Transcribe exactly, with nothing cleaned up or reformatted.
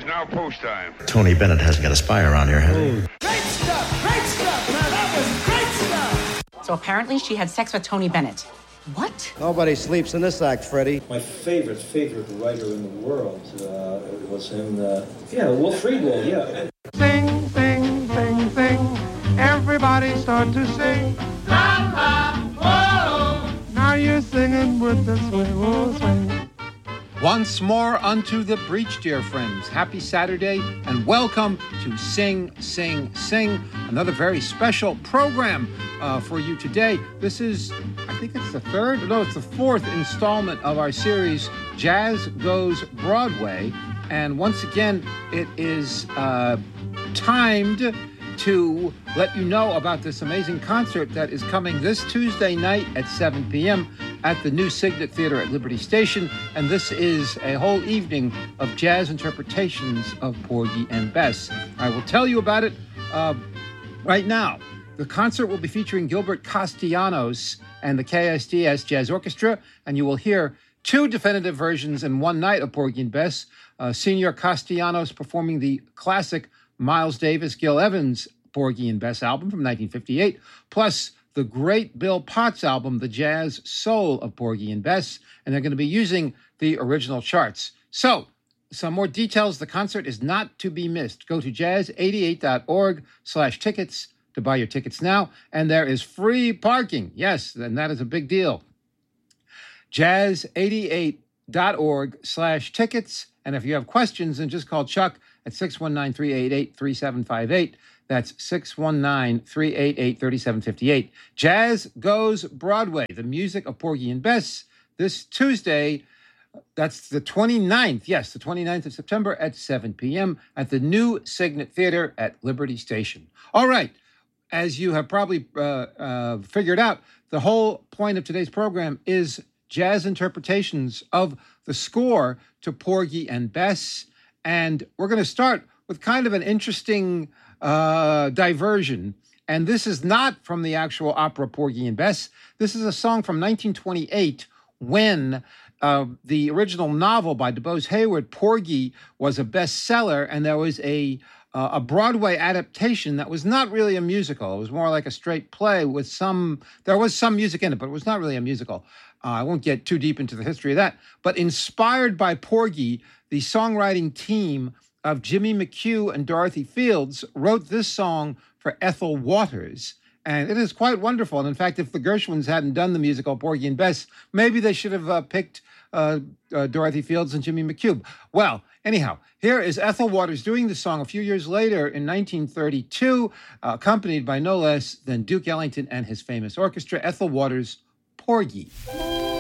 is now post time. Tony Bennett hasn't got a spy around here, has he? Great stuff! Great stuff! Now that was great stuff! So apparently she had sex with Tony Bennett. What? Nobody sleeps in this act, Freddie. My favorite, favorite writer in the world uh, was him. Uh, yeah, Wolf Friedwald, yeah. Sing, sing, sing, sing. Everybody start to sing. La, la, whoa. Now you're singing with the swing, whoa, swing. Once more unto the breach, dear friends. Happy Saturday and welcome to Sing, Sing, Sing. Another very special program uh, for you today. This is, I think it's the third, no, it's the fourth installment of our series, Jazz Goes Broadway. And once again, it is uh, timed to let you know about this amazing concert that is coming this Tuesday night at seven p.m. at the new Signet Theater at Liberty Station. And this is a whole evening of jazz interpretations of Porgy and Bess. I will tell you about it uh, right now. The concert will be featuring Gilbert Castellanos and the K S D S Jazz Orchestra, and you will hear two definitive versions in one night of Porgy and Bess. Uh, Senior Castellanos performing the classic Miles Davis, Gil Evans Porgy and Bess album from nineteen fifty-eight, plus the great Bill Potts album, The Jazz Soul of Porgy and Bess, and they're going to be using the original charts. So, some more details. The concert is not to be missed. Go to jazz eighty-eight dot org slash tickets to buy your tickets now, and there is free parking. Yes, and that is a big deal. jazz eighty-eight dot org slash tickets, and if you have questions, then just call Chuck at six one nine, three eight eight, three seven five eight. That's six one nine, three eight eight, three seven five eight. Jazz Goes Broadway, the music of Porgy and Bess, this Tuesday. That's the twenty-ninth, yes, the twenty-ninth of September at seven p.m. at the new Signet Theater at Liberty Station. All right, as you have probably uh, uh, figured out, the whole point of today's program is jazz interpretations of the score to Porgy and Bess. And we're going to start with kind of an interesting uh, diversion. And this is not from the actual opera Porgy and Bess. This is a song from nineteen twenty-eight when uh, the original novel by DuBose Heyward, Porgy, was a bestseller. And there was a, uh, a Broadway adaptation that was not really a musical. It was more like a straight play with some, there was some music in it, but it was not really a musical. Uh, I won't get too deep into the history of that. But inspired by Porgy, the songwriting team of Jimmy McHugh and Dorothy Fields wrote this song for Ethel Waters. And it is quite wonderful. And in fact, if the Gershwins hadn't done the musical Porgy and Bess, maybe they should have uh, picked uh, uh, Dorothy Fields and Jimmy McHugh. Well, anyhow, here is Ethel Waters doing the song a few years later in nineteen thirty-two, uh, accompanied by no less than Duke Ellington and his famous orchestra. Ethel Waters, Porgy.